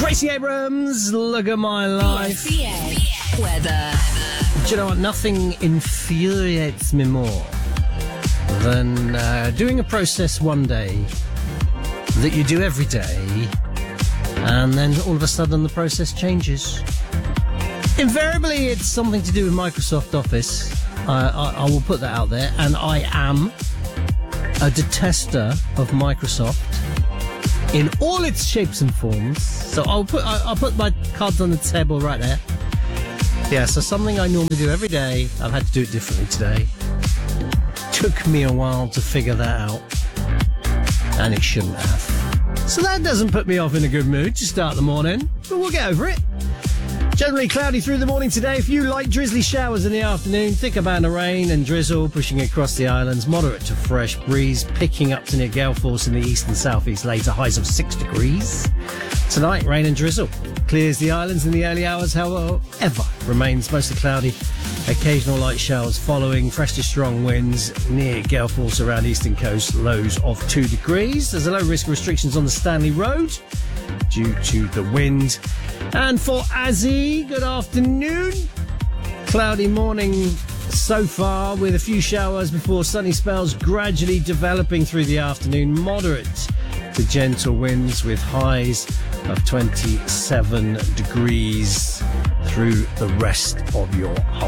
Stacey Abrams, look at my life. PSA weather. Do you know what? Nothing infuriates me more than doing a process one day that you do every day, and then all of a sudden the process changes. Invariably, it's something to do with Microsoft Office. I will put that out there, and I am a detester of Microsoft in all its shapes and forms. So I'll put my cards on the table right there. Yeah, so something I normally do every day, I've had to do it differently today. Took me a while to figure that out, and it shouldn't have. So that doesn't put me off in a good mood to start the morning, but we'll get over it. Generally cloudy through the morning today. A few light drizzly showers in the afternoon. Thicker band of rain and drizzle pushing across the islands. Moderate to fresh breeze picking up to near gale force in the east and southeast later. Highs of 6 degrees. Tonight, rain and drizzle. Clears the islands in the early hours, however, remains mostly cloudy. Occasional light showers following. Fresh to strong winds near gale force around eastern coast. Lows of 2 degrees. There's a low risk of restrictions on the Stanley Road due to the wind. And for Azzy, good afternoon. Cloudy morning so far with a few showers before sunny spells gradually developing through the afternoon. Moderate to gentle winds with highs of 27 degrees through the rest of your